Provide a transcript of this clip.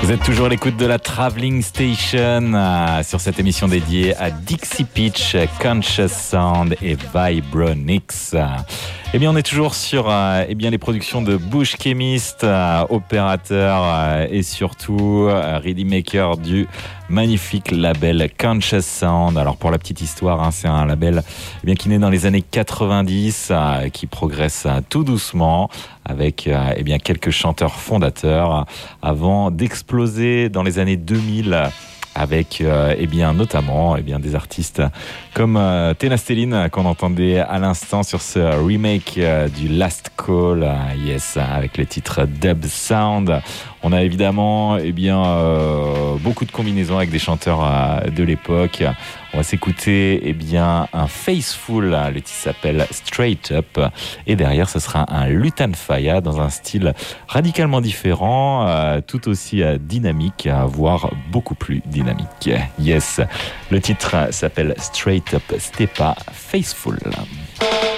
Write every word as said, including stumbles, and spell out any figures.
Vous êtes toujours à l'écoute de la Traveling Station euh, sur cette émission dédiée à Dixie Pitch, Conscious Sound et Vibronix. Eh bien, on est toujours sur euh, eh bien, les productions de Bush Chemist, euh, opérateur euh, et surtout euh, readymaker du magnifique label Conscious Sound. Alors, pour la petite histoire, hein, c'est un label eh bien, qui naît dans les années quatre-vingt-dix, euh, qui progresse euh, tout doucement avec euh, eh bien, quelques chanteurs fondateurs euh, avant d'exploser dans les années deux mille avec euh, eh bien, notamment eh bien, des artistes comme euh, Tenastelline qu'on entendait à l'instant sur ce remake euh, du Last Call, euh, yes, avec le titre Dub Sound. On a évidemment eh bien, euh, beaucoup de combinaisons avec des chanteurs euh, de l'époque. On va s'écouter eh bien, un Faithful, le titre s'appelle Straight Up, et derrière ce sera un Lutan Fyah dans un style radicalement différent, euh, tout aussi euh, dynamique, voire beaucoup plus dynamique. Yes, le titre s'appelle Straight Up Stepa Faithful.